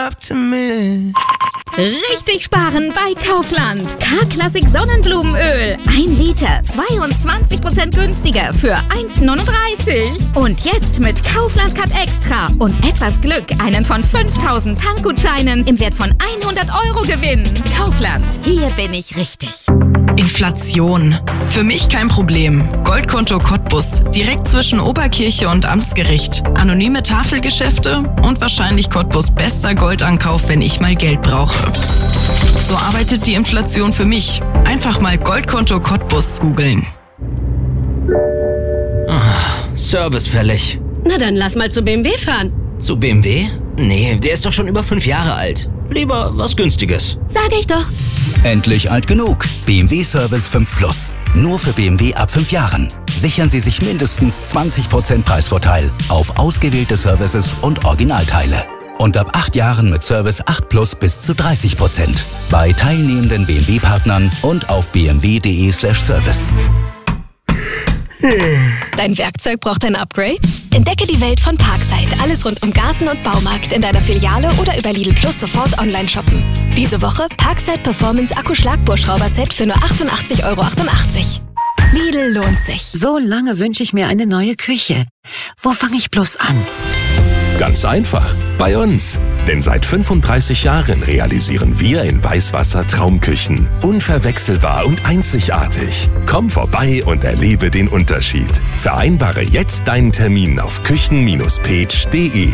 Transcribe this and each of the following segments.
Optimist. Richtig sparen bei Kaufland. K-Klassik Sonnenblumenöl. 1 Liter, 22% günstiger für 1,39. Und jetzt mit Kaufland Cut Extra und etwas Glück einen von 5.000 Tankgutscheinen im Wert von 100 € gewinnen. Kaufland, hier bin ich richtig. Inflation. Für mich kein Problem. Goldkonto Cottbus. Direkt zwischen Oberkirche und Amtsgericht. Anonyme Tafelgeschäfte und wahrscheinlich Cottbus bester Goldankauf, wenn ich mal Geld brauche. So arbeitet die Inflation für mich. Einfach mal Goldkonto Cottbus googeln. Service fällig. Na dann lass mal zu BMW fahren. Zu BMW? Nee, der ist doch schon über 5 Jahre alt. Lieber was Günstiges. Sag ich doch. Endlich alt genug. BMW Service 5 Plus. Nur für BMW ab 5 Jahren. Sichern Sie sich mindestens 20% Preisvorteil auf ausgewählte Services und Originalteile. Und ab 8 Jahren mit Service 8 Plus bis zu 30%. Bei teilnehmenden BMW-Partnern und auf bmw.de/service. Dein Werkzeug braucht ein Upgrade? Entdecke die Welt von Parkside. Alles rund um Garten und Baumarkt in deiner Filiale oder über Lidl Plus sofort online shoppen. Diese Woche Parkside Performance Akku-Schlagbohrschrauber-Set für nur 88,88 €. Lidl lohnt sich. So lange wünsche ich mir eine neue Küche. Wo fange ich bloß an? Ganz einfach, bei uns. Denn seit 35 Jahren realisieren wir in Weißwasser Traumküchen. Unverwechselbar und einzigartig. Komm vorbei und erlebe den Unterschied. Vereinbare jetzt deinen Termin auf küchen-page.de.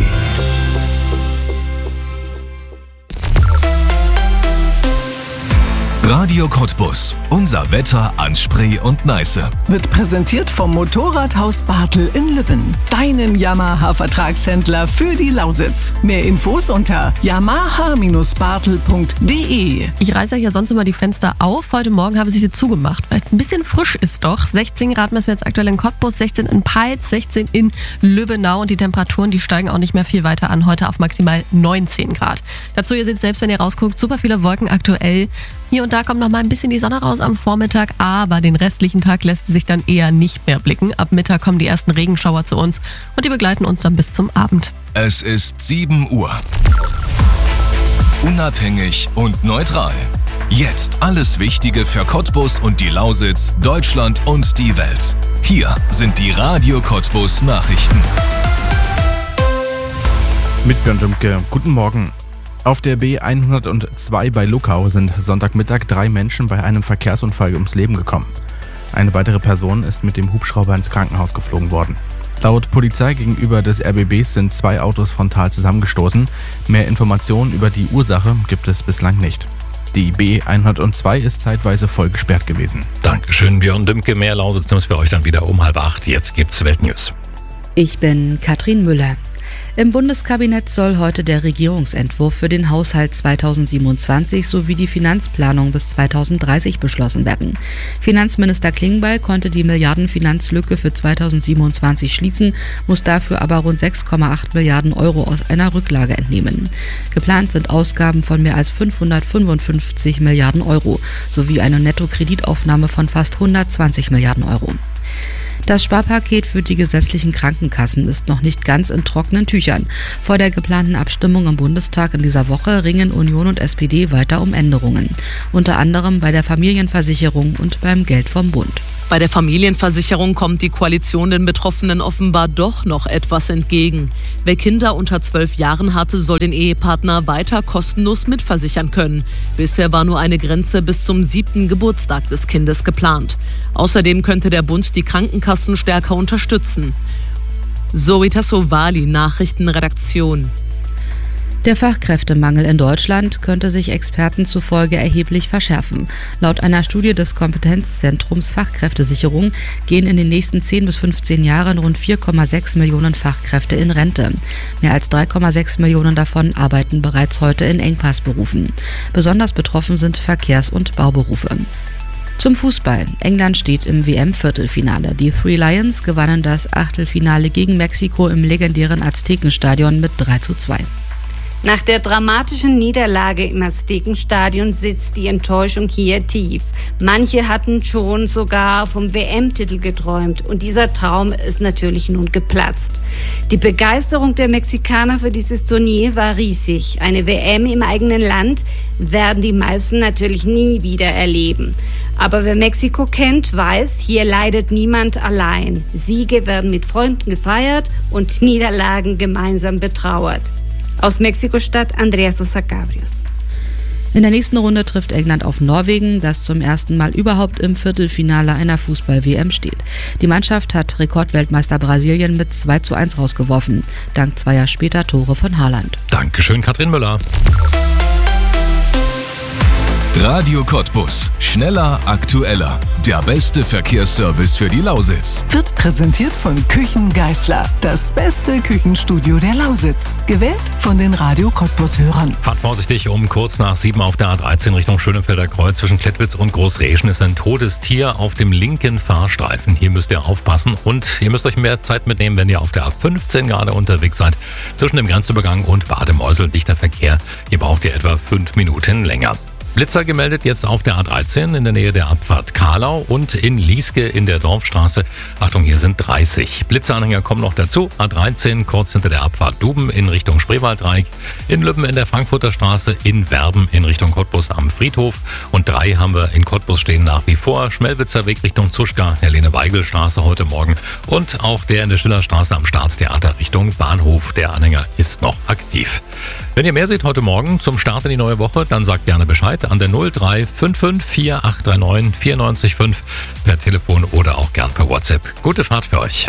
Radio Cottbus. Unser Wetter an Spree und Neiße. Wird präsentiert vom Motorradhaus Bartel in Lübben. Deinem Yamaha-Vertragshändler für die Lausitz. Mehr Infos unter yamaha-bartel.de. Ich reiße hier sonst immer die Fenster auf. Heute Morgen habe ich sie zugemacht, weil es ein bisschen frisch ist doch. 16 Grad messen wir jetzt aktuell in Cottbus, 16 in Peitz, 16 in Lübbenau. Und die Temperaturen, die steigen auch nicht mehr viel weiter an. Heute auf maximal 19 Grad. Dazu, ihr seht selbst, wenn ihr rausguckt, super viele Wolken aktuell. Hier und da kommt noch mal ein bisschen die Sonne raus am Vormittag, aber den restlichen Tag lässt sie sich dann eher nicht mehr blicken. Ab Mittag kommen die ersten Regenschauer zu uns und die begleiten uns dann bis zum Abend. Es ist 7 Uhr. Unabhängig und neutral. Jetzt alles Wichtige für Cottbus und die Lausitz, Deutschland und die Welt. Hier sind die Radio Cottbus Nachrichten. Mit Björn Dümke. Guten Morgen. Auf der B102 bei Luckau sind Sonntagmittag 3 Menschen bei einem Verkehrsunfall ums Leben gekommen. Eine weitere Person ist mit dem Hubschrauber ins Krankenhaus geflogen worden. Laut Polizei gegenüber des RBBs sind 2 Autos frontal zusammengestoßen. Mehr Informationen über die Ursache gibt es bislang nicht. Die B102 ist zeitweise voll gesperrt gewesen. Dankeschön, Björn Dümke. Mehr Lausitz-News für euch dann wieder um 7:30. Jetzt gibt's Weltnews. Ich bin Katrin Müller. Im Bundeskabinett soll heute der Regierungsentwurf für den Haushalt 2027 sowie die Finanzplanung bis 2030 beschlossen werden. Finanzminister Klingbeil konnte die Milliardenfinanzlücke für 2027 schließen, muss dafür aber rund 6,8 Milliarden € aus einer Rücklage entnehmen. Geplant sind Ausgaben von mehr als 555 Milliarden € sowie eine Nettokreditaufnahme von fast 120 Milliarden €. Das Sparpaket für die gesetzlichen Krankenkassen ist noch nicht ganz in trockenen Tüchern. Vor der geplanten Abstimmung im Bundestag in dieser Woche ringen Union und SPD weiter um Änderungen. Unter anderem bei der Familienversicherung und beim Geld vom Bund. Bei der Familienversicherung kommt die Koalition den Betroffenen offenbar doch noch etwas entgegen. Wer Kinder unter 12 Jahren hatte, soll den Ehepartner weiter kostenlos mitversichern können. Bisher war nur eine Grenze bis zum 7. Geburtstag des Kindes geplant. Außerdem könnte der Bund die Krankenkassen stärker unterstützen. Zorita Sovali, Nachrichtenredaktion. Der Fachkräftemangel in Deutschland könnte sich Experten zufolge erheblich verschärfen. Laut einer Studie des Kompetenzzentrums Fachkräftesicherung gehen in den nächsten 10 bis 15 Jahren rund 4,6 Millionen Fachkräfte in Rente. Mehr als 3,6 Millionen davon arbeiten bereits heute in Engpassberufen. Besonders betroffen sind Verkehrs- und Bauberufe. Zum Fußball. England steht im WM-Viertelfinale. Die Three Lions gewannen das Achtelfinale gegen Mexiko im legendären Aztekenstadion mit 3:2. Nach der dramatischen Niederlage im Aztekenstadion sitzt die Enttäuschung hier tief. Manche hatten schon sogar vom WM-Titel geträumt und dieser Traum ist natürlich nun geplatzt. Die Begeisterung der Mexikaner für dieses Turnier war riesig. Eine WM im eigenen Land werden die meisten natürlich nie wieder erleben. Aber wer Mexiko kennt, weiß, hier leidet niemand allein. Siege werden mit Freunden gefeiert und Niederlagen gemeinsam betrauert. Aus Mexiko-Stadt Andrea Sosa Cabrios. In der nächsten Runde trifft England auf Norwegen, das zum ersten Mal überhaupt im Viertelfinale einer Fußball-WM steht. Die Mannschaft hat Rekordweltmeister Brasilien mit 2:1 rausgeworfen, dank zweier später Tore von Haaland. Dankeschön, Katrin Müller. Radio Cottbus. Schneller, aktueller. Der beste Verkehrsservice für die Lausitz. Wird präsentiert von Küchen Geisler. Das beste Küchenstudio der Lausitz. Gewählt von den Radio Cottbus-Hörern. Fahrt vorsichtig, um kurz nach 7 auf der A13 Richtung Schönefelder Kreuz zwischen Klettwitz und Großreschen ist ein totes Tier auf dem linken Fahrstreifen. Hier müsst ihr aufpassen und ihr müsst euch mehr Zeit mitnehmen, wenn ihr auf der A15 gerade unterwegs seid. Zwischen dem Grenzübergang und Bademeusel dichter Verkehr. Hier braucht ihr etwa 5 Minuten länger. Blitzer gemeldet jetzt auf der A13 in der Nähe der Abfahrt Kahlau und in Lieske in der Dorfstraße. Achtung, hier sind 30. Blitzeranhänger kommen noch dazu. A13 kurz hinter der Abfahrt Duben in Richtung Spreewaldreieck. In Lübben in der Frankfurter Straße. In Werben in Richtung Cottbus am Friedhof. Und 3 haben wir in Cottbus stehen nach wie vor. Schmelwitzer Weg Richtung Zuschka, Helene-Weigel-Straße heute Morgen. Und auch der in der Schillerstraße am Staatstheater Richtung Bahnhof. Der Anhänger ist noch aktiv. Wenn ihr mehr seht heute Morgen zum Start in die neue Woche, dann sagt gerne Bescheid an der 0355 4839 94,5 per Telefon oder auch gern per WhatsApp. Gute Fahrt für euch.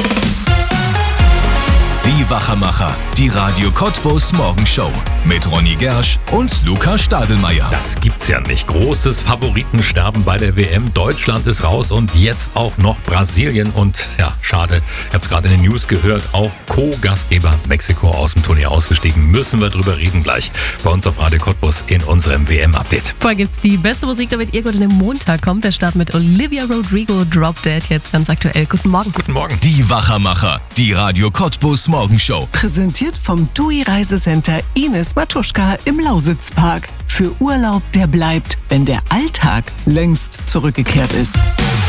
Die Wachermacher, die Radio Cottbus Morgenshow mit Ronny Gersch und Luca Stadelmeier. Das gibt's ja nicht. Großes Favoritensterben bei der WM. Deutschland ist raus und jetzt auch noch Brasilien. Und ja, schade, ich habe es gerade in den News gehört, auch Co-Gastgeber Mexiko aus dem Turnier ausgestiegen. Müssen wir drüber reden gleich bei uns auf Radio Cottbus in unserem WM-Update. Vorher gibt's die beste Musik, damit ihr gut in den Montag kommt. Der Start mit Olivia Rodrigo, Drop Dead, jetzt ganz aktuell. Guten Morgen. Guten Morgen. Die Wachermacher, die Radio Cottbus Morgenshow. Präsentiert vom TUI Reisecenter Ines Matuschka im Lausitzpark. Für Urlaub, der bleibt, wenn der Alltag längst zurückgekehrt ist.